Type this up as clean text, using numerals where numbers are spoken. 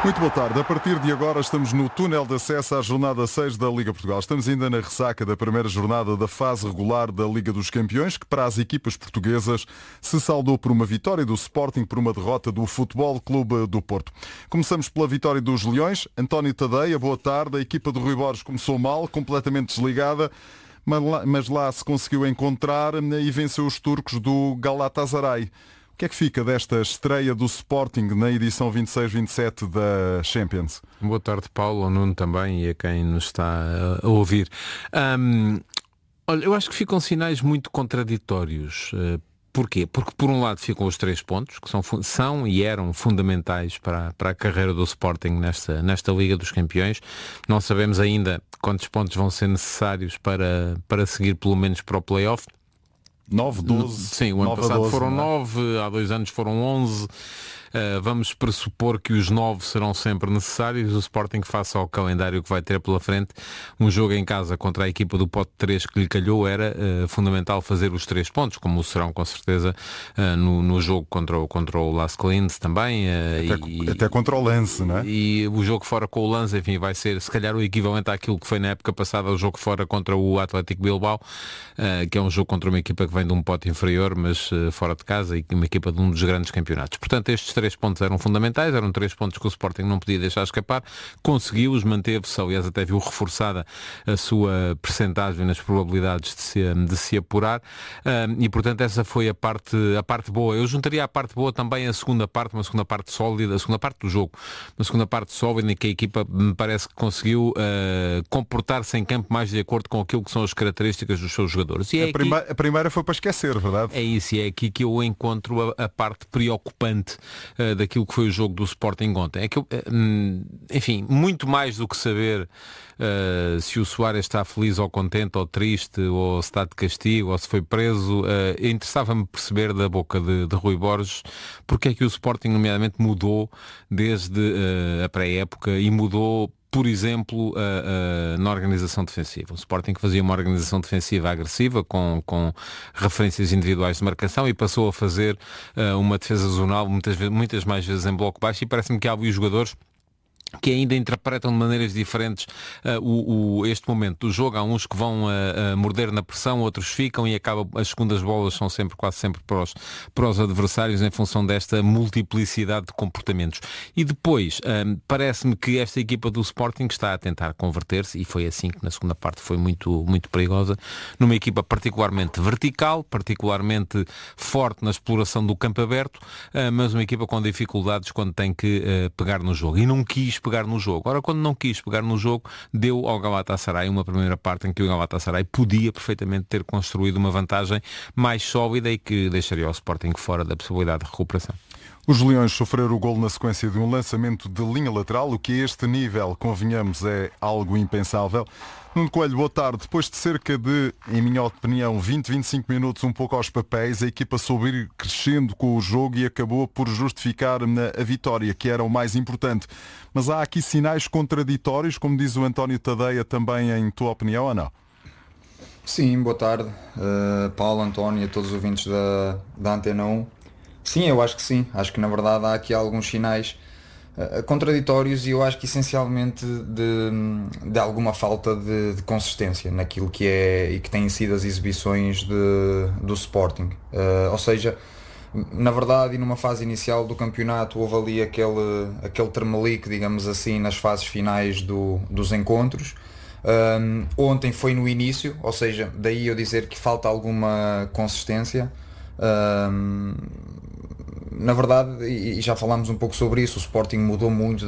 Muito boa tarde. A partir de agora estamos no túnel de acesso à jornada 6 da Liga Portugal. Estamos ainda na ressaca da primeira jornada da fase regular da Liga dos Campeões, que para as equipas portuguesas se saldou por uma vitória do Sporting, por uma derrota do Futebol Clube do Porto. Começamos pela vitória dos Leões. António Tadeia, boa tarde. A equipa de Rui Borges começou mal, completamente desligada, mas lá se conseguiu encontrar e venceu os turcos do Galatasaray. O que é que fica desta estreia do Sporting na edição 26-27 da Champions? Boa tarde, Paulo, ao Nuno também e a quem nos está a ouvir. Olha, eu acho que ficam sinais muito contraditórios. Porquê? Porque por um lado ficam os 3 pontos, que são e eram fundamentais para a carreira do Sporting nesta Liga dos Campeões. Não sabemos ainda quantos pontos vão ser necessários para seguir pelo menos para o play-off. 9, 12. Sim, o ano passado 12, foram 9, há 2 anos foram 11. Vamos pressupor que os 9 serão sempre necessários. O Sporting face ao calendário que vai ter pela frente. Um jogo em casa contra a equipa do Pote 3 que lhe calhou era fundamental fazer os 3 pontos, como serão com certeza no jogo contra o Las Clines também. Até contra o Lance, não é? E o jogo fora com o Lance, enfim, vai ser se calhar o equivalente àquilo que foi na época passada o jogo fora contra o Atlético Bilbao, que é um jogo contra uma equipa que vem de um pote inferior, mas fora de casa, e uma equipa de um dos grandes campeonatos. Portanto, estes 3 pontos eram fundamentais, eram 3 pontos que o Sporting não podia deixar escapar, conseguiu-os, manteve-se, aliás até viu reforçada a sua percentagem nas probabilidades de se apurar, e portanto essa foi a parte boa. Eu juntaria à parte boa também a segunda parte, uma segunda parte sólida, a segunda parte do jogo, uma segunda parte sólida em que a equipa me parece que conseguiu comportar-se em campo mais de acordo com aquilo que são as características dos seus jogadores. E a primeira foi para esquecer, verdade? É isso, e é aqui que eu encontro a parte preocupante daquilo que foi o jogo do Sporting ontem. É que enfim, muito mais do que saber se o Soares está feliz ou contente ou triste, ou se está de castigo ou se foi preso, interessava-me perceber da boca de Rui Borges porque é que o Sporting nomeadamente mudou desde a pré-época e mudou, por exemplo, na organização defensiva. O Sporting fazia uma organização defensiva agressiva, com referências individuais de marcação, e passou a fazer uma defesa zonal muitas mais vezes em bloco baixo, e parece-me que há ali os jogadores que ainda interpretam de maneiras diferentes este momento do jogo. Há uns que vão morder na pressão, outros ficam, e as segundas bolas são quase sempre para os adversários, em função desta multiplicidade de comportamentos. E depois, parece-me que esta equipa do Sporting está a tentar converter-se, e foi assim que na segunda parte foi muito, muito perigosa, numa equipa particularmente vertical, particularmente forte na exploração do campo aberto, mas uma equipa com dificuldades quando tem que pegar no jogo. E não quis pegar no jogo. Ora, quando não quis pegar no jogo, deu ao Galatasaray uma primeira parte em que o Galatasaray podia perfeitamente ter construído uma vantagem mais sólida e que deixaria o Sporting fora da possibilidade de recuperação. Os Leões sofreram o golo na sequência de um lançamento de linha lateral, o que a este nível, convenhamos, é algo impensável. Nuno Coelho, boa tarde. Depois de cerca de, em minha opinião, 20-25 minutos um pouco aos papéis, a equipa soube ir crescendo com o jogo e acabou por justificar a vitória, que era o mais importante. Mas há aqui sinais contraditórios, como diz o António Tadeia, também em tua opinião, ou não? Sim, boa tarde, Paulo, António e a todos os ouvintes da Antena 1. Sim, eu acho que sim. Acho que na verdade há aqui alguns sinais contraditórios, e eu acho que essencialmente de alguma falta de consistência naquilo que é e que têm sido as exibições do Sporting. Ou seja, na verdade, e numa fase inicial do campeonato houve ali aquele tremelique, digamos assim, nas fases finais dos encontros. Ontem foi no início, ou seja, daí eu dizer que falta alguma consistência. Na verdade, e já falámos um pouco sobre isso, o Sporting mudou muito